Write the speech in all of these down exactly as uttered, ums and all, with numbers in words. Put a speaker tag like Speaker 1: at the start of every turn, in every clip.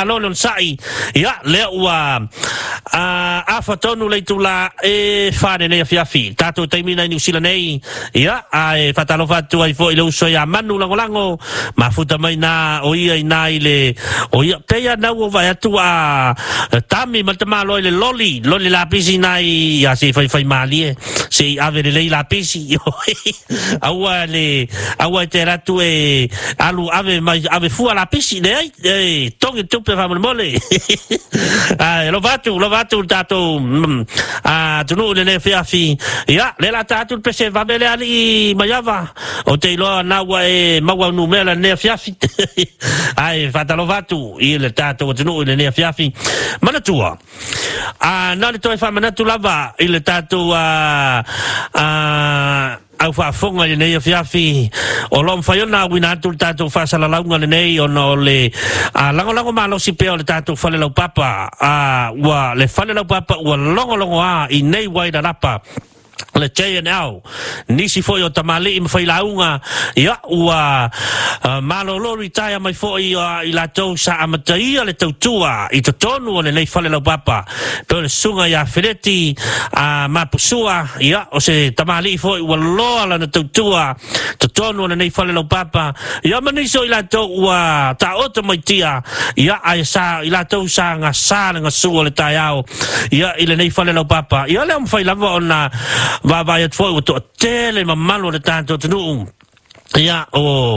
Speaker 1: malo lon sai ia le ua a a fatonu le tula e fare le fiafi tato termina New Zealand nei ia a e fatalo fatu ai foi le uso ia manu lango lango ma futa mai na o ia ina ile o ia peia na o vai atu a tami maltamalo le loli loli la pisi nai ia se fai fai mali se avere lei la pisi aua le aua te ratu e alu ave mai ave fu la pisi nei e tongi tupe fa mole ah lo vatu lo vatu tato ah tunu le ne fiafi ia le la tato pese va bele ali maiava o te lo na wa e mawa nu mela ne fiafi ai fata lo vatu il tato tunu le ne fiafi mana tua ah na le toi fa mana tu lava il tato ah ah au fa fonga le nei fiafi o lom fa yona wina tu tato fa sala launga le nei o no le a lango lango malo si pe o le tato fa le lau papa a wa le fa le lau papa wa longo longo a i nei wai da rapa le J N L nisi foi o tamali im foi launga ia ua malo lo retire mai foi i la tau sa amatai le tau tua i to tonu le nei fale lau papa pe le sunga ia fereti a mapusua ia o se tamali foi ua loa la na tau tua to tonu le nei fale lau papa ia maniso i la tau ua ta oto mai tia ia ai sa i la tau sa nga sa nga sua le tai au ia i le nei fale lau papa ia le am fai lava ona va vai at foi to tele ma malo de tanto tunu ia o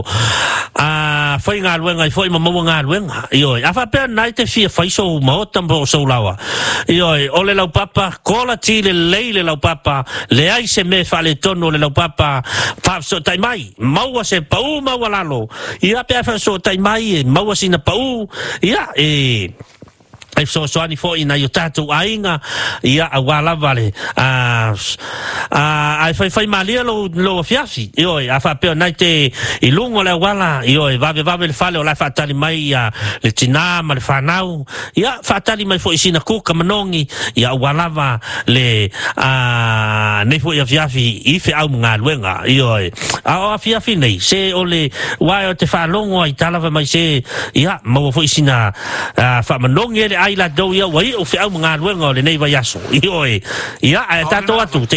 Speaker 1: a foi nga luenga foi ma mo nga luenga io a fa per night fi fai so mo tambo so lawa io o le lau papa cola ti le leile lau papa le ai se me fa le tono le lau papa fa so tai mai mau se pau mau lalo ia pe fa so tai mai mau sina pau ia e ai so so ani fo ina yo tatu ainga ia awala vale a a ai fai fai malia lo lo fiafi io a fa pe naite i lungo le wala io va va le fale o la fa tali mai ia le tina ma le fanau ia fa tali mai fo isina ku kamanongi ia wala va le a ne fo ia fiafi i fe au nga luenga io a fiafi nei se o le wa o te fa longo ai tala va mai se ia mo fo isina fa manongi ai la do ia wai o fe au nga luenga le nei vai aso io ia a tato atu